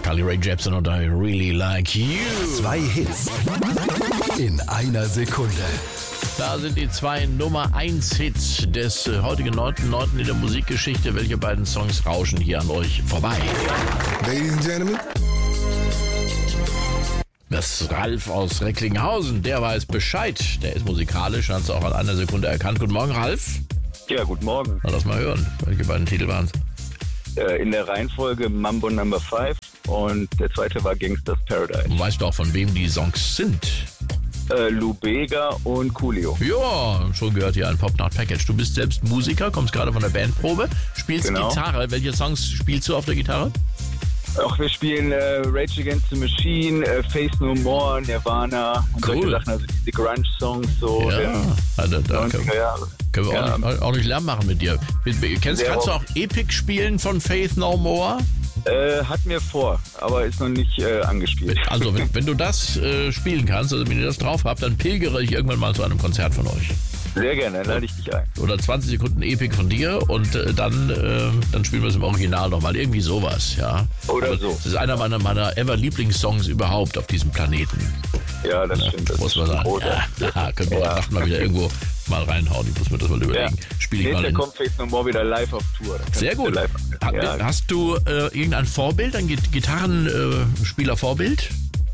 Carly Rae Jepsen und I Really Like You. 2 Hits in einer Sekunde. Da sind die 2 Nummer 1 Hits des heutigen 9.9. in der Musikgeschichte. Welche beiden Songs rauschen hier an euch vorbei? Ladies and Gentlemen. Das ist Ralf aus Recklinghausen, der weiß Bescheid. Der ist musikalisch, hat es auch an einer Sekunde erkannt. Guten Morgen, Ralf. Ja, guten Morgen. Lass mal hören, welche beiden Titel waren es? In der Reihenfolge Mambo No. 5 und der zweite war Gangsters Paradise. Du weißt doch, von wem die Songs sind. Lou Bega und Coolio. Ja, schon gehört hier ein Pop-Nacht-Package. Du bist selbst Musiker, kommst gerade von der Bandprobe, spielst Gitarre. Welche Songs spielst du auf der Gitarre? Auch wir spielen Rage Against the Machine, Faith No More, Nirvana und solche Sachen, also diese Grunge-Songs so. Ja, da können wir auch nicht Lärm machen mit dir. Kannst du auch Epic spielen von Faith No More? Hat mir vor, aber ist noch nicht angespielt. Also wenn du das spielen kannst, also wenn ihr das drauf habt, dann pilgere ich irgendwann mal zu einem Konzert von euch. Sehr gerne, dann lade ich dich ein. Oder 20 Sekunden Epic von dir und dann spielen wir es im Original nochmal. Irgendwie sowas, ja. Oder so. Das ist einer meiner Ever-Lieblingssongs überhaupt auf diesem Planeten. Ja, das stimmt. Das muss man sagen. Ja, können wir heute Nacht mal wieder irgendwo mal reinhauen. Ich muss mir das mal überlegen. Spiele ich mal in. Kommt Faith No More wieder live auf Tour. Sehr gut. Hast du irgendein Vorbild, ein Gitarrenspieler-Vorbild?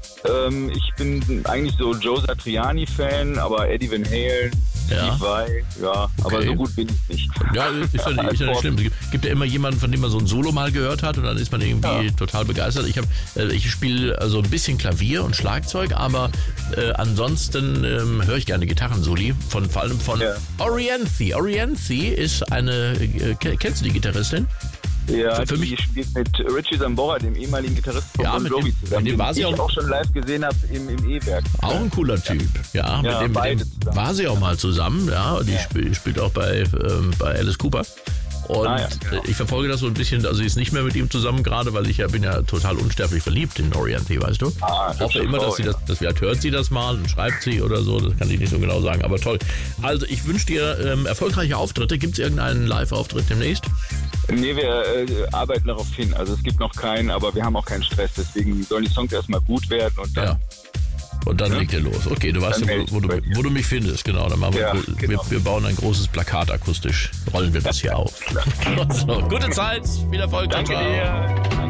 Ich bin eigentlich so Joe Satriani-Fan, aber Eddie Van Halen, Steve Vai, aber so gut bin ich nicht. Ja, ist ja nicht schlimm. Es gibt ja immer jemanden, von dem man so ein Solo mal gehört hat und dann ist man irgendwie total begeistert. Ich spiele also ein bisschen Klavier und Schlagzeug, aber ansonsten höre ich gerne Gitarrensoli, vor allem von Orianthi. Orianthi ist eine, kennst du die Gitarristin? Ja, die spielt mit Richie Sambora, dem ehemaligen Gitarristen von Bon Jovi zusammen, den ich auch schon live gesehen habe im E-Werk. Auch ein cooler Typ, ja. Mit dem war sie auch mal zusammen, ja. Die spielt auch bei Alice Cooper. Und ich verfolge das so ein bisschen, also sie ist nicht mehr mit ihm zusammen gerade, weil ich bin ja total unsterblich verliebt in Orianthi, weißt du? Ich hoffe immer, dass vielleicht hört sie das mal und schreibt sie oder so, das kann ich nicht so genau sagen, aber toll. Also ich wünsche dir erfolgreiche Auftritte. Gibt es irgendeinen Live-Auftritt demnächst? Nee, wir arbeiten darauf hin. Also es gibt noch keinen, aber wir haben auch keinen Stress, deswegen sollen die Songs erstmal gut werden und dann... Ja. Und dann legt ihr los. Okay, du weißt ja, wo du mich findest. Genau, dann machen wir bauen ein großes Plakat akustisch. Rollen wir das hier auf. So, gute Zeit, viel Erfolg. Danke dir.